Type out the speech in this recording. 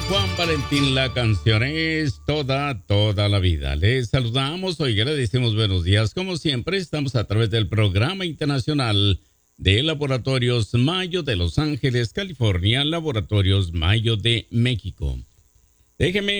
Juan Valentín, la canción es toda la vida. Les saludamos hoy, le decimos buenos días. Como siempre, estamos a través del Programa Internacional de Laboratorios Mayo de Los Ángeles, California, Laboratorios Mayo de México. Déjeme